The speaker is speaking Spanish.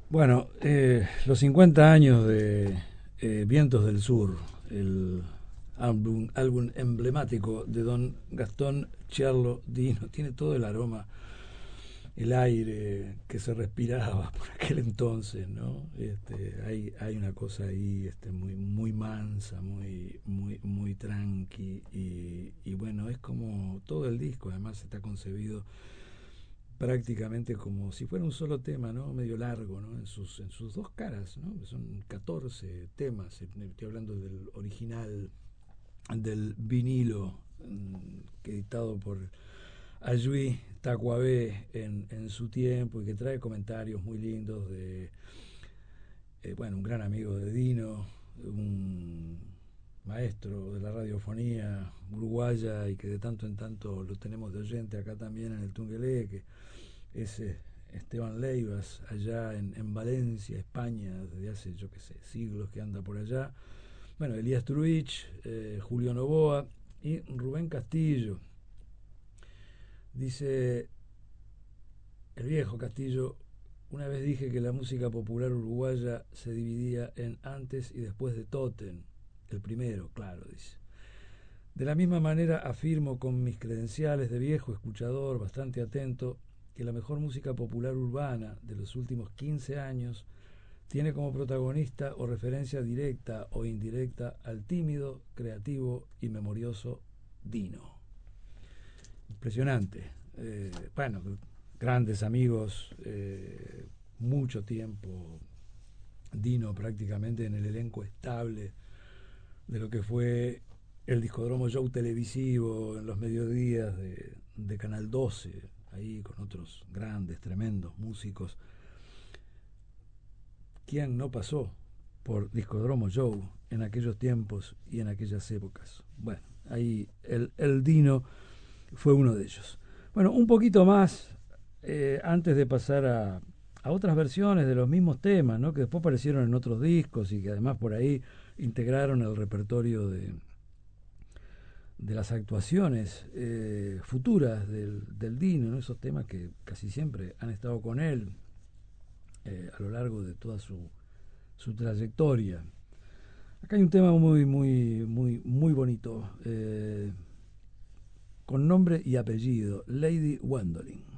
Bueno, los 50 años de Vientos del Sur, el álbum emblemático de don Gastón Charlo Dino, tiene todo el aroma, el aire que se respiraba por aquel entonces, ¿no? Hay una cosa ahí muy, muy mansa, muy tranqui, y bueno, es como todo el disco, además está concebido prácticamente como si fuera un solo tema, ¿no? Medio largo, ¿no? En sus dos caras, ¿no? Son 14 temas, estoy hablando del original, del vinilo, editado por Ayui Tacuabé en su tiempo, y que trae comentarios muy lindos de, bueno, un gran amigo de Dino, un maestro de la radiofonía uruguaya, y que de tanto en tanto lo tenemos de oyente acá también en el Tungelé, que es Esteban Leivas, allá en Valencia, España, desde hace, yo qué sé, siglos que anda por allá. Bueno, Elías Truich, Julio Novoa y Rubén Castillo. Dice el viejo Castillo: una vez dije que la música popular uruguaya se dividía en antes y después de Totem, el primero, claro, dice. De la misma manera afirmo con mis credenciales de viejo escuchador bastante atento que la mejor música popular urbana de los últimos 15 años tiene como protagonista o referencia directa o indirecta al tímido, creativo y memorioso Dino. Impresionante. Bueno, grandes amigos, mucho tiempo Dino prácticamente en el elenco estable de lo que fue el Discodromo Show televisivo en los mediodías de Canal 12, ahí con otros grandes, tremendos músicos. ¿Quién no pasó por Discodromo Show en aquellos tiempos y en aquellas épocas? Bueno, ahí el Dino fue uno de ellos. Bueno, un poquito más, antes de pasar a otras versiones de los mismos temas, ¿no? Que después aparecieron en otros discos y que además por ahí integraron el repertorio de las actuaciones futuras del Dino, ¿no? Esos temas que casi siempre han estado con él a lo largo de toda su trayectoria. Acá hay un tema muy bonito, con nombre y apellido: Lady Gwendoline.